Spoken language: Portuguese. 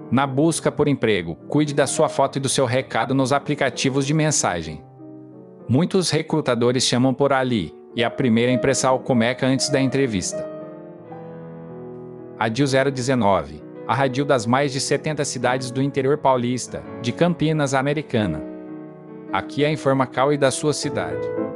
Na busca por emprego, cuide da sua foto e do seu recado nos aplicativos de mensagem. Muitos recrutadores chamam por ali, e a primeira impressão começa antes da entrevista. Radil 019, a radil das mais de 70 cidades do interior paulista, de Campinas, Americana. Aqui é a informação e da sua cidade.